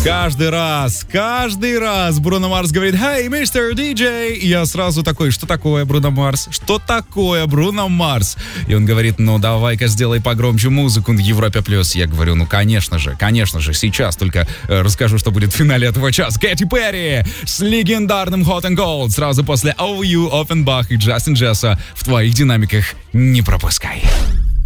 Каждый раз Бруно Марс говорит: «Hey, мистер диджей!» И я сразу такой: что такое, Бруно Марс? Что такое, Бруно Марс? И он говорит: ну, давай-ка сделай погромче музыку на Европе+. Я говорю: ну, конечно же, сейчас только расскажу, что будет в финале этого часа. Кэти Перри с легендарным Hot and Cold сразу после OU, Offenbach и Джастин Джесса в твоих динамиках. Не пропускай.